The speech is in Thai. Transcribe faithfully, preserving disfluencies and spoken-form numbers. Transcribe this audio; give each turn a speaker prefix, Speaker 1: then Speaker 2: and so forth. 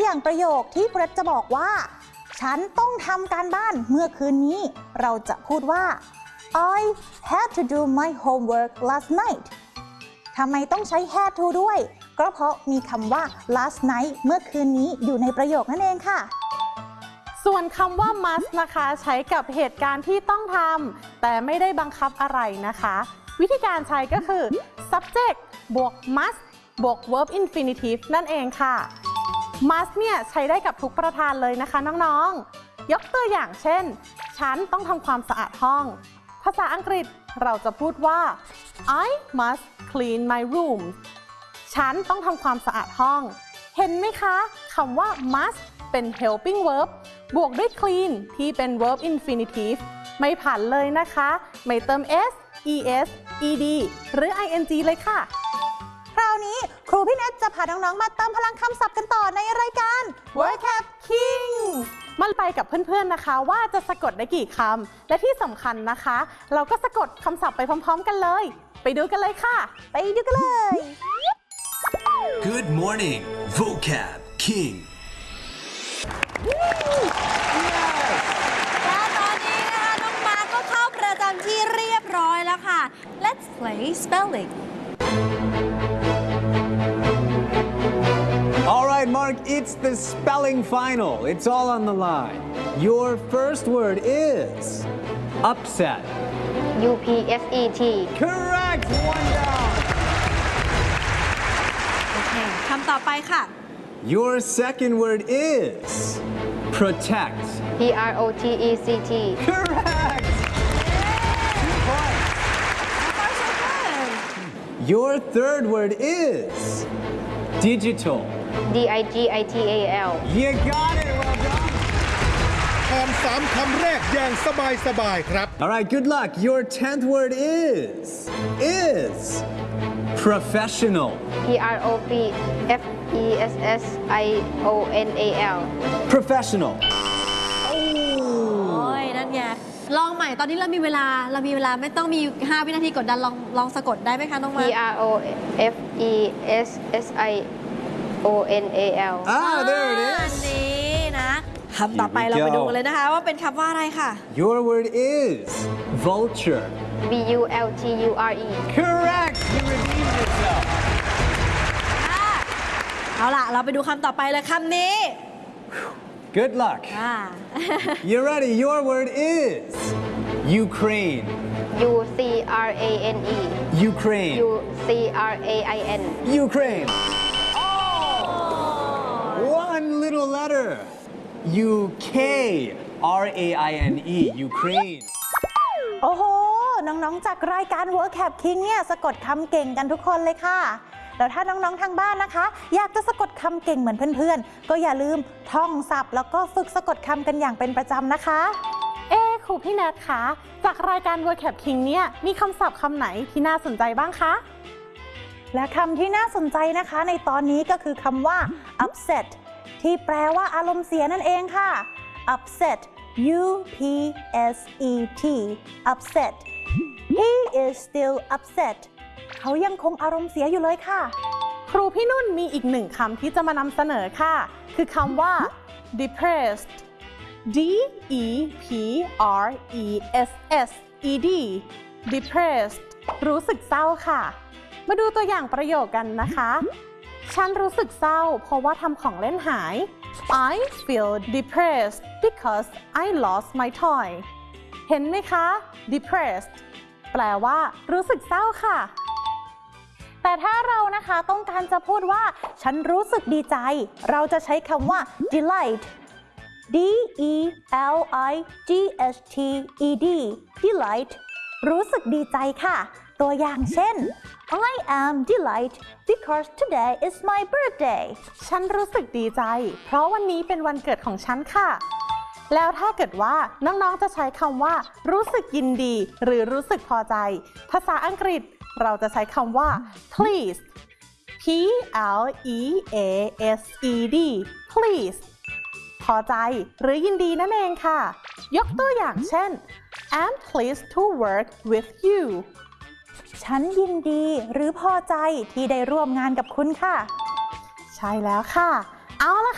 Speaker 1: อย่างประโยคที่เฟร็ดจะบอกว่าฉันต้องทำการบ้านเมื่อคืนนี้เราจะพูดว่า I had to do my homework last night ทำไมต้องใช้ had to ด้วยก็เพราะมีคำว่า last night เมื่อคืนนี้อยู่ในประโยคนั่นเองค่ะ
Speaker 2: ส่วนคำว่า must นะคะใช้กับเหตุการณ์ที่ต้องทำแต่ไม่ได้บังคับอะไรนะคะวิธีการใช้ก็คือ subject บวก must บวก verb infinitive นั่นเองค่ะ must เนี่ยใช้ได้กับทุกประธานเลยนะคะน้องๆยกตัวอย่างเช่นฉันต้องทำความสะอาดห้องภาษาอังกฤษเราจะพูดว่า I must clean my room ฉันต้องทำความสะอาดห้องเห็นไหมคะคำว่า must เป็น helping verb บวกด้วย clean ที่เป็น verb infinitive ไม่ผันเลยนะคะไม่เติม s es ed หรือ ing เลยค่ะ
Speaker 1: คราวนี้ครูพี่เนทจะพาน้องๆมาเติมพลังคำศัพท์กันต่อในรายการ Vocab King
Speaker 2: มาไปกับเพื่อนๆนะคะว่าจะสะกดได้กี่คำและที่สำคัญนะคะเราก็สะกดคำศัพท์ไปพร้อมๆกันเลยไปดูกันเลยค่ะ
Speaker 1: ไปดูกันเลย
Speaker 3: Good morning Vocab King
Speaker 4: และตอนนี้นะคะน้องมาร์คก็เข้าประจำที่เรียบร้อยแล้วค่ะ Let's play spelling
Speaker 5: All right, Mark, it's the spelling final. It's all on the line. Your first word is upset.
Speaker 6: U P S E T
Speaker 5: Correct. One down.
Speaker 4: โอเคคำต่อไปค่ะ
Speaker 5: Your second word is protect.
Speaker 6: P R O T E C T
Speaker 5: Correct. Two points. Your third word is digital.
Speaker 6: D I G I T A L
Speaker 5: You got it. Well done.
Speaker 7: คำสามคำแรกอย่างสบายสบายครับ
Speaker 5: All right, good luck. Your tenth word is is professional.
Speaker 6: P R O F F E S S I O N A L
Speaker 5: Professional.
Speaker 4: โอ้ยนั่นไงลองใหม่ตอนนี้เรามีเวลาเรามีเวลาไม่ต้องมีห้าวินาทีกดดันลองลองสะกดได้ไหมคะน้องมา
Speaker 6: P R O F E S S I O N A L
Speaker 5: Ah, there it
Speaker 4: อัน
Speaker 5: is.
Speaker 4: นี้นะคำต่อไปเราไปดูกันเลยนะคะว่าเป็นคำว่าอะไรค่ะ
Speaker 5: Your word is vulture.
Speaker 6: V U L T U R E
Speaker 5: Correct. You redeemed yourself.
Speaker 4: เอาล่ะเราไปดูคำต่อไปเลยคำนี้
Speaker 5: Good luck.
Speaker 4: อ่า
Speaker 5: You ready? Your word is Ukraine.
Speaker 6: U C R A N E
Speaker 5: Ukraine.
Speaker 6: U C R A I N
Speaker 5: Ukraine. One little letter. U K R A I N E. Ukraine.
Speaker 1: โอ้โหน้องๆจากรายการ Vocab King เนี่ยสะกดคำเก่งกันทุกคนเลยค่ะแล้วถ้าน้องๆทางบ้านนะคะอยากจะสะกดคำเก่งเหมือนเพื่อนๆก็อย่าลืมท่องศัพท์แล้วก็ฝึกสะกดคำกันอย่างเป็นประจำนะคะ
Speaker 2: เอ๊ครูพี่แนทคะจากรายการ Vocab King เนี่ยมีคำศัพท์คำไหนที่น่าสนใจบ้างคะ
Speaker 1: และคำที่น่าสนใจนะคะในตอนนี้ก็คือคำว่า upset ที่แปลว่าอารมณ์เสียนั่นเองค่ะ upset U P S E T upset He is still upset เขายังคงอารมณ์เสียอยู่เลยค่ะ
Speaker 2: ครูพี่นุ่นมีอีกหนึ่งคำที่จะมานำเสนอค่ะคือคำว่า depressed D E P R E S S E D depressed รู้สึกเศร้าค่ะมาดูตัวอย่างประโยคกันนะคะฉันรู้สึกเศร้าเพราะว่าทำของเล่นหาย I feel depressed because I lost my toy เห็นไหมคะ depressed แปลว่ารู้สึกเศร้าค่ะ
Speaker 1: แต่ถ้าเรานะคะต้องการจะพูดว่าฉันรู้สึกดีใจเราจะใช้คำว่า delight D E L I G H T E D delight รู้สึกดีใจค่ะตัวอย่างเช่น I am delight because today is my birthday
Speaker 2: ฉันรู้สึกดีใจเพราะวันนี้เป็นวันเกิดของฉันค่ะแล้วถ้าเกิดว่าน้องๆจะใช้คำว่ารู้สึกยินดีหรือรู้สึกพอใจภาษาอังกฤษเราจะใช้คำว่า pleased P L E A S E D pleased พอใจหรือยินดีนั่นเองค่ะยกตัวอย่างเช่น I'm pleased to work with you
Speaker 1: ฉันยินดีหรือพอใจที่ได้ร่วมงานกับคุณค่ะ
Speaker 2: ใช่แล้วค่ะเอาละ